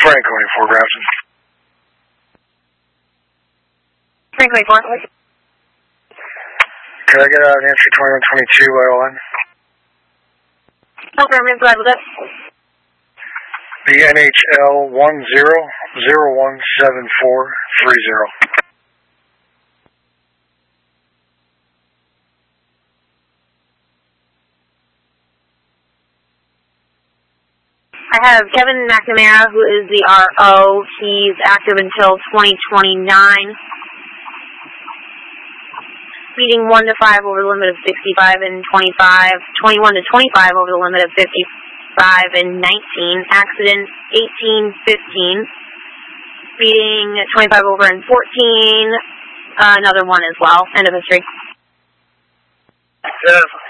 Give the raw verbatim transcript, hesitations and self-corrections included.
Franklin for Grafton. Franklin four. Can I get uh, Nancy twenty-one twenty-two Y O N? Affirmative, go ahead with it. The N H L one zero zero one seven four three zero. I have Kevin McNamara, who is the R O. He's active until twenty twenty-nine. Speeding one to five over the limit of sixty-five and twenty-five. twenty-one to twenty-five over the limit of fifty-five and nineteen. Accident eighteen fifteen. Speeding twenty-five over and fourteen. Uh, another one as well. End of history. Yes.